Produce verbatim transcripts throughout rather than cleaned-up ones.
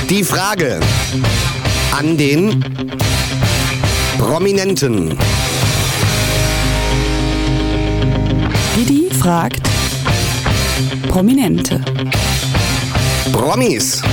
Die Frage an den Prominenten. Didi fragt Prominente. Promis.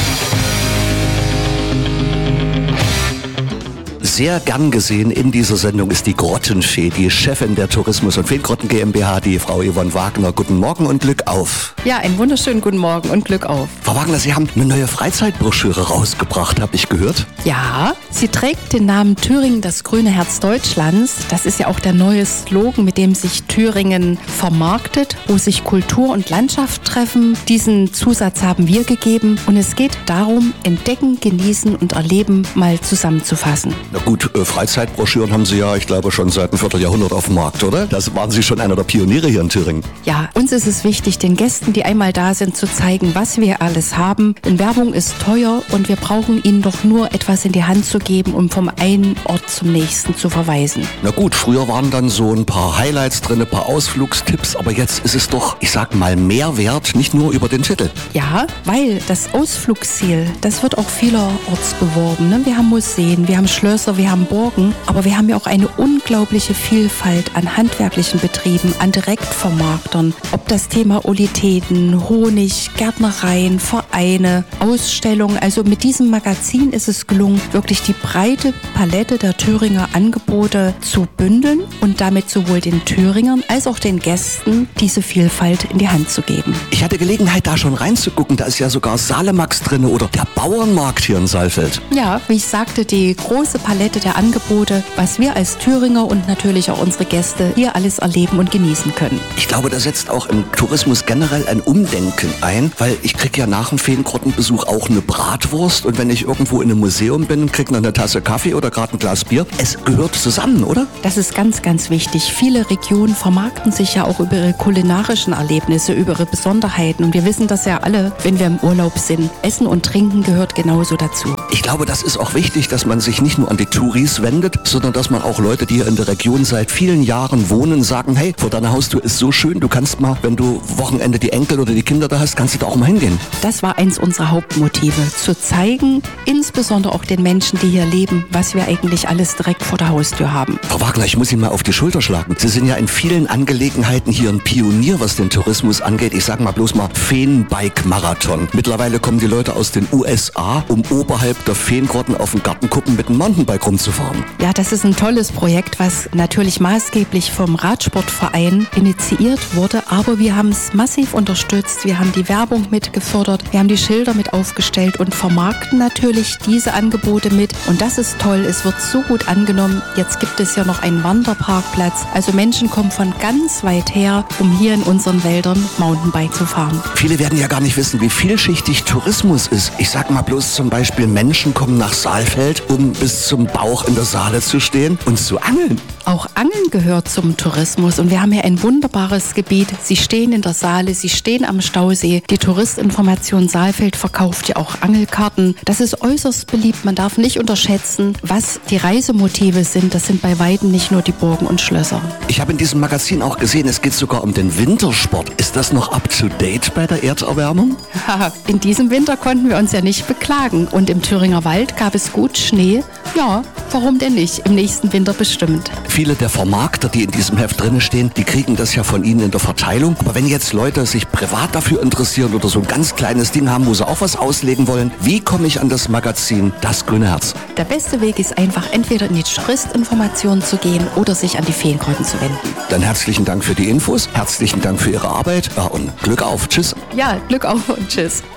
Sehr gern gesehen in dieser Sendung ist die Grottenfee, die Chefin der Tourismus- und Feengrotten GmbH, die Frau Yvonne Wagner. Guten Morgen und Glück auf. Ja, einen wunderschönen guten Morgen und Glück auf. Frau Wagner, Sie haben eine neue Freizeitbroschüre rausgebracht, habe ich gehört. Ja, sie trägt den Namen Thüringen, das grüne Herz Deutschlands. Das ist ja auch der neue Slogan, mit dem sich Thüringen vermarktet, wo sich Kultur und Landschaft treffen. Diesen Zusatz haben wir gegeben und es geht darum, entdecken, genießen und erleben mal zusammenzufassen. Na gut, äh, Freizeitbroschüren haben Sie ja, ich glaube, schon seit einem Vierteljahrhundert auf dem Markt, oder? Das waren Sie schon einer der Pioniere hier in Thüringen. Ja, uns ist es wichtig, den Gästen, die einmal da sind, zu zeigen, was wir alles haben. Denn Werbung ist teuer und wir brauchen ihnen doch nur etwas in die Hand zu geben, um vom einen Ort zum nächsten zu verweisen. Na gut, früher waren dann so ein paar Highlights drin, ein paar Ausflugstipps, aber jetzt ist es doch, ich sag mal, mehr wert, nicht nur über den Titel. Ja, weil das Ausflugsziel, das wird auch vielerorts beworben. Ne? Wir haben Museen, wir haben Schlösser, wir haben Burgen, aber wir haben ja auch eine unglaubliche Vielfalt an handwerklichen Betrieben, an Direktvermarktern. Ob das Thema Olitäten, Honig, Gärtnereien, Vereine, Ausstellungen. Also mit diesem Magazin ist es gelungen, wirklich die breite Palette der Thüringer Angebote zu bündeln und damit sowohl den Thüringern als auch den Gästen diese Vielfalt in die Hand zu geben. Ich hatte Gelegenheit, da schon reinzugucken. Da ist ja sogar Salemax drin oder der Bauernmarkt hier in Saalfeld. Ja, wie ich sagte, die große Palette der Angebote, was wir als Thüringer und natürlich auch unsere Gäste hier alles erleben und genießen können. Ich glaube, da setzt auch im Tourismus generell ein Umdenken ein, weil ich kriege ja nach dem Feengrottenbesuch auch eine Bratwurst und wenn ich irgendwo in einem Museum bin, kriege noch eine Tasse Kaffee oder gerade ein Glas Bier. Es gehört zusammen, oder? Das ist ganz, ganz wichtig. Viele Regionen vermarkten sich ja auch über ihre kulinarischen Erlebnisse, über ihre Besonderheiten und wir wissen das ja alle, wenn wir im Urlaub sind. Essen und Trinken gehört genauso dazu. Ich glaube, das ist auch wichtig, dass man sich nicht nur an die Touris wendet, sondern dass man auch Leute, die hier in der Region seit vielen Jahren wohnen, sagen, hey, vor deiner Haustür ist so schön, du kannst mal, wenn du Wochenende die Enkel oder die Kinder da hast, kannst du da auch mal hingehen. Das war eins unserer Hauptmotive, zu zeigen, insbesondere auch den Menschen, die hier leben, was wir eigentlich alles direkt vor der Haustür haben. Frau Wagner, ich muss Ihnen mal auf die Schulter schlagen. Sie sind ja in vielen Angelegenheiten hier ein Pionier, was den Tourismus angeht. Ich sage mal bloß mal Feenbike-Marathon. Mittlerweile kommen die Leute aus den U S A, um oberhalb der Feengrotten auf den Gartenkuppen mit dem Mountainbike rumzufahren. Ja, das ist ein tolles Projekt, was natürlich maßgeblich vom Radsportverein initiiert wurde, aber wir haben es massiv unterstützt. Wir haben die Werbung mit gefördert, wir haben die Schilder mit aufgestellt und vermarkten natürlich diese Angebote mit. Und das ist toll, es wird so gut angenommen. Jetzt gibt es ja noch einen Wanderparkplatz. Also Menschen kommen von ganz weit her, um hier in unseren Wäldern Mountainbike zu fahren. Viele werden ja gar nicht wissen, wie vielschichtig Tourismus ist. Ich sag mal bloß zum Beispiel, Menschen kommen nach Saalfeld, um bis zum Bauch in der Saale zu stehen und zu angeln. Auch Angeln gehört zum Tourismus und wir haben hier ein wunderbares Gebiet. Sie stehen in der Saale, Sie stehen am Stausee. Die Touristinformation Saalfeld verkauft ja auch Angelkarten. Das ist äußerst beliebt. Man darf nicht unterschätzen, was die Reisemotive sind. Das sind bei weitem nicht nur die Burgen und Schlösser. Ich habe in diesem Magazin auch gesehen, es geht sogar um den Wintersport. Ist das noch up to date bei der Erderwärmung? In diesem Winter konnten wir uns ja nicht beklagen und im Thüringer Wald gab es gut Schnee. Ja, warum denn nicht? Im nächsten Winter bestimmt. Viele der Vermarkter, die in diesem Heft drin stehen, die kriegen das ja von Ihnen in der Verteilung. Aber wenn jetzt Leute sich privat dafür interessieren oder so ein ganz kleines Ding haben, wo sie auch was auslegen wollen, wie komme ich an das Magazin Das Grüne Herz? Der beste Weg ist einfach, entweder in die Touristinformation zu gehen oder sich an die Feengrotten zu wenden. Dann herzlichen Dank für die Infos, herzlichen Dank für Ihre Arbeit ja, und Glück auf. Tschüss. Ja, Glück auf und tschüss.